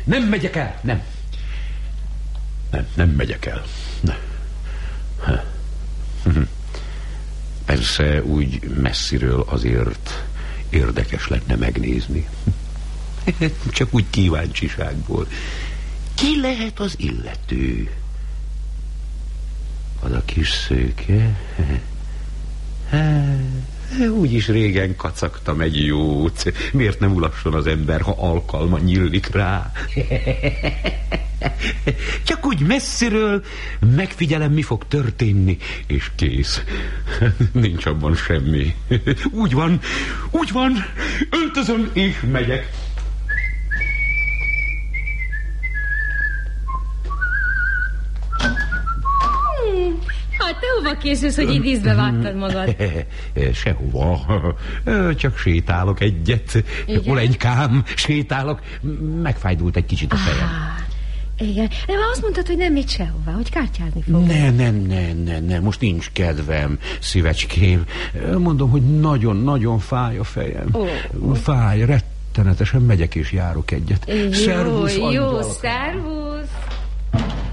Nem megyek el, nem. Nem megyek el. Persze úgy messziről azért érdekes lenne megnézni. Csak úgy kíváncsiságból. Ki lehet az illető? Az a kis szőke? Úgyis régen kacagtam egy jót. Miért nem ulasson az ember, ha alkalma nyílik rá? Csak úgy messziről megfigyelem, mi fog történni, és kész. Nincs abban semmi. Úgy van, öltözöm és megyek. Hát te hova készülsz, hogy így díszbe vágtad magad? Sehova. Csak sétálok egyet. Olenykám, sétálok. Megfájdult egy kicsit a fejem. Igen, de már azt mondtad, hogy nem megy sehová, hogy kártyázni fog. Nem, most nincs kedvem, szívecském. Mondom, hogy nagyon fáj a fejem. Fáj, rettenetesen megyek és járok egyet. Jó, szervusz.